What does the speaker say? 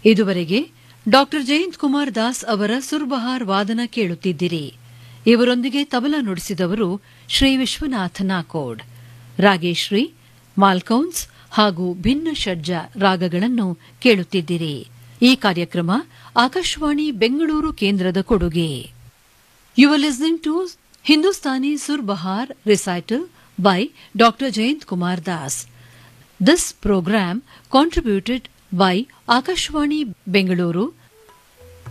ಇದುವರೆಗೆ ಡಾಕ್ಟರ್ ಜಯಂತ್ ಕುಮಾರ್ ದಾಸ್ ಅವರ ಸುರ್ಬಹಾರ್ ವಾದನ ಕೇಳುತ್ತಿದ್ದಿರಿ. ಇವರೊಂದಿಗೆ ತಬಲಾ ನುಡಿಸಿದವರು ಶ್ರೀ ವಿಶ್ವನಾಥ ನಾಕೋಡ್. ರಾಗೇಶ್ರೀ, ಮಾಲ್ಕೌನ್ಸ್ ಹಾಗೂ ಭಿನ್ನ ಷಡ್ಜ ರಾಗಗಳನ್ನು ಕೇಳುತ್ತಿದ್ದಿರಿ. ಈ ಕಾರ್ಯಕ್ರಮ ಆಕಾಶವಾಣಿ ಬೆಂಗಳೂರು ಕೇಂದ್ರದ ಕೊಡುಗೆ. You are listening to Hindustani ಸುರ್ಬಹಾರ್ recital by Dr. Jayant Kumar Das. This program contributed by Akashvani Bengaluru